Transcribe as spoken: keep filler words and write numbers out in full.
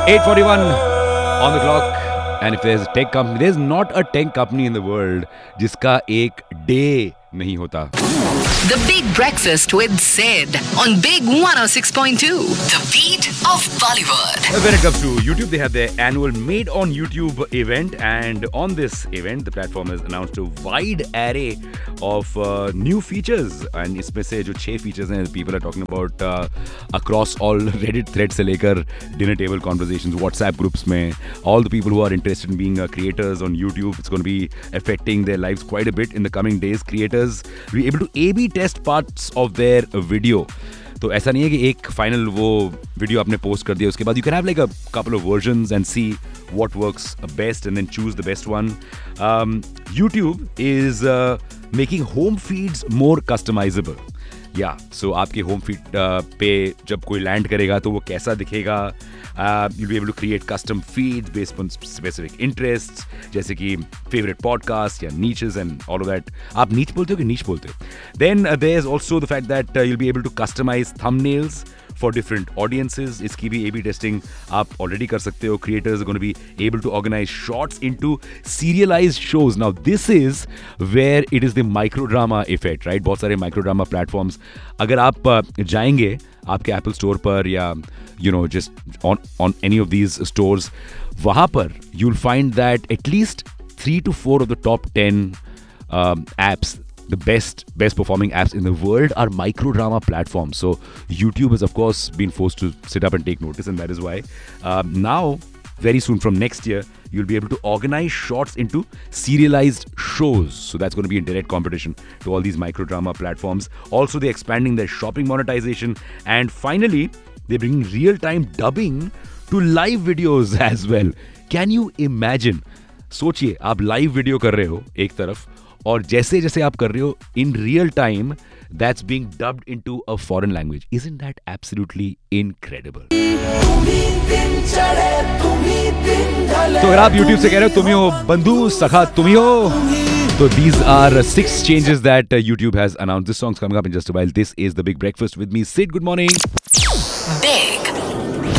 eight forty-one on the clock. And if there's a tech company, there's not a tech company in the world जिसका एक day नहीं होता. The Big Breakfast with Sid on Big one oh six point two. The beat of Bollywood. When it comes to YouTube, they have their annual Made on YouTube event, and on this event, the platform has announced a wide array of uh, new features. And इसमें से जो छह features हैं, people are talking about uh, across all Reddit threads से लेकर dinner table conversations, WhatsApp groups में, all the people who are interested in being uh, creators on YouTube, it's going to be affecting their lives quite a bit in the coming days. Creators will be able to A B test parts of their video. तो ऐसा नहीं है कि एक final वो video आपने post कर दिया उसके बाद you can have like a couple of versions and see what works best and then choose the best one. YouTube is making home feeds more customisable. या सो आपके होम फीड पे जब कोई लैंड करेगा तो वो कैसा दिखेगा. You be able to create custom feeds based on specific interests, जैसे कि फेवरेट पॉडकास्ट या niches and all of that. आप नीच बोलते हो कि नीच बोलते हो? Then there is also the fact that you'll be able to customise thumbnails for different audiences. इसकी भी A B testing आप already कर सकते हो. Creators are going to be able to organize shorts into serialized shows. Now this is where it is the microdrama effect, right? बहुत सारे microdrama platforms. अगर आप uh, जाएंगे आपके Apple Store पर या you know just on on any of these stores, वहाँ पर you'll find that at least three to four of the top ten um, apps, the best best performing apps in the world, are microdrama platforms. So YouTube has of course been forced to sit up and take notice, and that is why um, now very soon from next year you'll be able to organize shorts into serialized shows. So that's going to be in direct competition to all these microdrama platforms. Also, they're expanding their shopping monetization, and finally they're bringing real-time dubbing to live videos as well. Can you imagine? सोचिए आप live video कर रहे हो एक तरफ, और जैसे जैसे आप कर रहे हो in real time that's being dubbed into a foreign language. Isn't that absolutely incredible? तो अगर आप YouTube से कह रहे हो तुम ही हो बंधु सखा तुम ही हो, so these are six changes that uh, YouTube has announced. This song's coming up in just a while. This is The Big Breakfast with me, Sid. Good morning. Big